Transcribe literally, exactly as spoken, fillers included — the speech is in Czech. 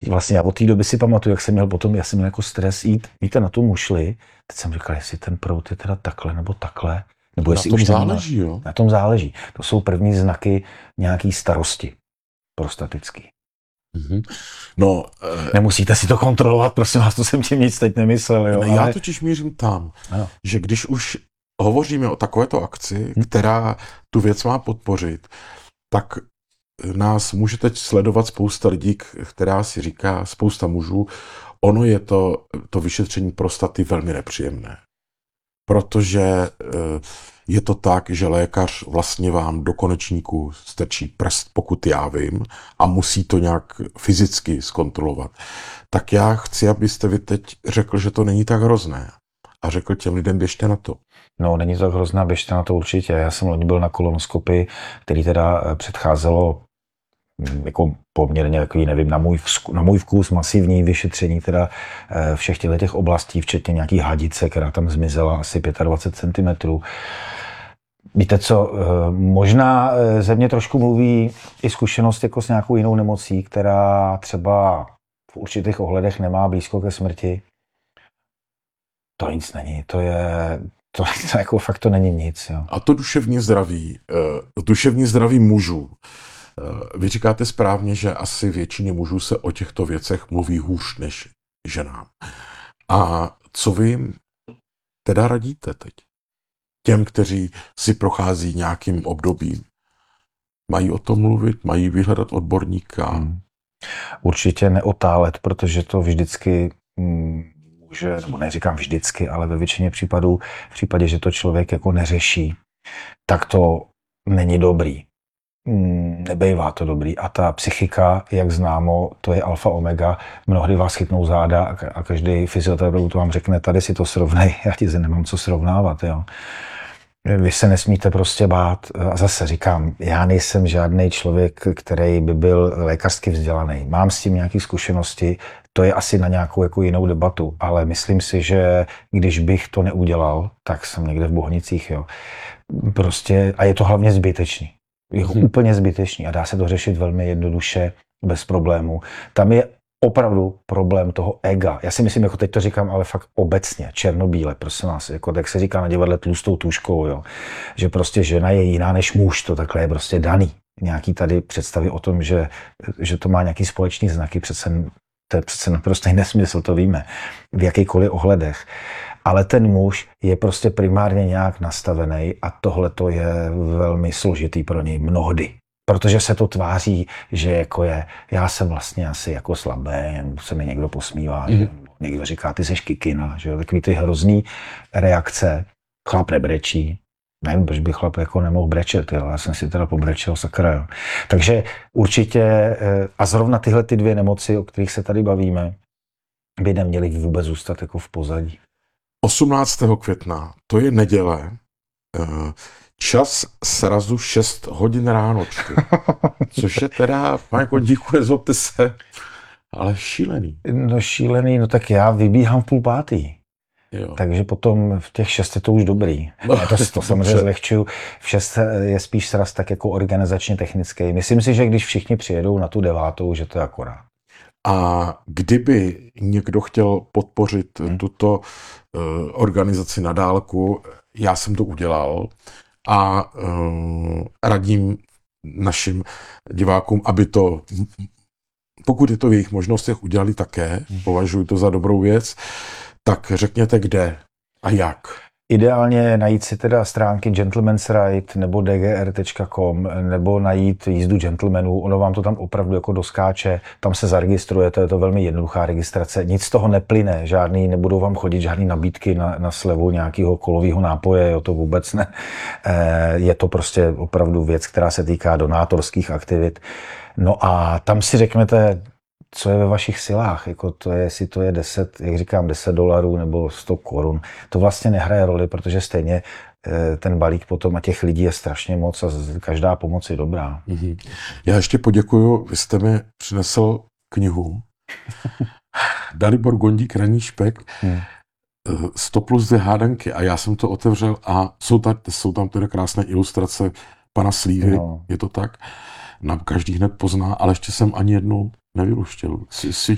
vlastně já od té doby si pamatuju, jak jsem měl potom, já jsem měl jako stres jít, víte, na tu mušli, teď jsem říkal, jestli ten proud je teda takhle nebo takhle, nebo jestli na tom už záleží, nemá, jo? Na tom záleží. To jsou první znaky nějaký starosti prostatický. Mm-hmm. No, e... Nemusíte si to kontrolovat, prosím vás, to jsem tím nic teď nemyslel. Jo, ne, já ale... totiž mířím tam, ano. že když už hovoříme o takovéto akci, hm? která tu věc má podpořit, tak nás může teď sledovat spousta lidí, která si říká, spousta mužů, ono je to, to vyšetření prostaty velmi nepříjemné. Protože je to tak, že lékař vlastně vám do konečníku strčí prst, pokud já vím, a musí to nějak fyzicky zkontrolovat. Tak já chci, abyste vy teď řekl, že to není tak hrozné. A řekl těm lidem, běžte na to. No, není to tak hrozná, běžte na to určitě. Já jsem loni byl na kolonoskopii, který teda předcházelo jako poměrně takový, nevím, na můj, vkus, na můj vkus masivní vyšetření teda všech těch oblastí, včetně nějaký hadice, která tam zmizela asi dvacet pět centimetrů. Víte co, možná ze mě trošku mluví i zkušenost jako s nějakou jinou nemocí, která třeba v určitých ohledech nemá blízko ke smrti. To nic není, to je, to, to jako fakt to není nic. Jo. A to duševní zdraví, duševní zdraví mužů. Vy říkáte správně, že asi většině mužů se o těchto věcech mluví hůř než ženám. A co vy jim teda radíte teď? Těm, kteří si prochází nějakým obdobím. Mají o tom mluvit, mají vyhledat odborníka? Hmm. Určitě neotálet, protože to vždycky může, nebo neříkám vždycky, ale ve většině případů, v případě, že to člověk jako neřeší, tak to není dobrý. Nebejvá to dobrý. A ta psychika, jak známo, to je alfa omega. Mnohdy vás chytnou záda a každý fyzioterapeut vám řekne, tady si to srovnej, já ti nemám co srovnávat. Jo. Vy se nesmíte prostě bát. A zase říkám, já nejsem žádný člověk, který by byl lékařsky vzdělaný. Mám s tím nějaké zkušenosti, to je asi na nějakou jako jinou debatu, ale myslím si, že když bych to neudělal, tak jsem někde v Bohnicích. Jo. Prostě, a je to hlavně zbytečný. Je hmm. úplně zbytečný a dá se to řešit velmi jednoduše, bez problému. Tam je opravdu problém toho ega. Já si myslím, jako teď to říkám, ale fakt obecně, černobíle, prosím vás, jako tak se říká na divadle tlustou tuškou, jo. Že prostě žena je jiná než muž, to takhle je prostě daný. Nějaký tady představy o tom, že, že to má nějaký společný znaky, přece, to je přece naprostý nesmysl, to víme, v jakýkoliv ohledech. Ale ten muž je prostě primárně nějak nastavený a tohle to je velmi složitý pro něj mnohdy. Protože se to tváří, že jako je, já jsem vlastně asi jako slabý, se mi někdo posmívá, mm. že někdo říká, ty seš kikina, že jo, takový ty hrozný reakce, chlap nebrečí, nevím, proč by chlap jako nemohl brečet, jo, já jsem si teda pobrečel, sakra, jo. Takže určitě, a zrovna tyhle ty dvě nemoci, o kterých se tady bavíme, by neměly vůbec zůstat jako v pozadí. osmnáctého května, to je neděle, čas srazu šest hodin ráno, což je teda, pane Kondíku, nezlobte se, ale šílený. No šílený, no tak já vybíhám v půl pátý. Jo. Takže potom v těch šest je to už dobrý. No, já to, to samozřejmě zlehčuju. V šest je spíš sraz tak jako organizačně technický. Myslím si, že když všichni přijedou na tu devátou, že to je akorát. A kdyby někdo chtěl podpořit hmm. tuto uh, organizaci na dálku, já jsem to udělal a uh, radím našim divákům, aby to, pokud je to v jejich možnostech, udělali také, hmm. považuji to za dobrou věc, tak řekněte kde a jak. Ideálně najít si teda stránky Gentleman's Ride nebo d g r tečka com nebo najít jízdu gentlemanů, ono vám to tam opravdu jako doskáče, tam se zaregistrujete, je to velmi jednoduchá registrace, nic z toho neplyne, žádný, nebudou vám chodit žádný nabídky na, na slevu nějakého kolového nápoje, jo, to vůbec ne. Je to prostě opravdu věc, která se týká donátorských aktivit. No a tam si řeknete, co je ve vašich silách, jako to je, jestli to je deset, jak říkám, deset dolarů nebo sto korun. To vlastně nehraje roli, protože stejně ten balík potom a těch lidí je strašně moc a každá pomoc je dobrá. Mm-hmm. Já ještě poděkuju, vy jste mi přinesl knihu Dalibor Gondík, Ranní špek, hmm. sto plus dvě hádanky a já jsem to otevřel a jsou, ta, jsou tam teda krásné ilustrace pana Slívy, no. Je to tak? Nám každý hned pozná, ale ještě jsem ani jednou nevyluštil.